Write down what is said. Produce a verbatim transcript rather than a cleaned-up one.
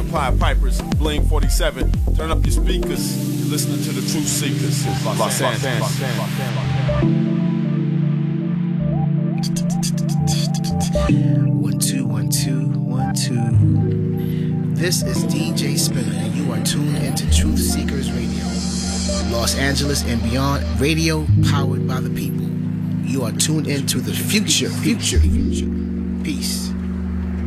Pied Pipers, Bling forty-seven. Turn up your speakers. You're listening to the Truth Seekers. Los, Los Angeles. One, two, one, two, one, two. This is D J Spinner, and you are tuned into Truth Seekers Radio. Los Angeles and beyond, radio powered by the people. You are tuned into the future, future, future. Peace.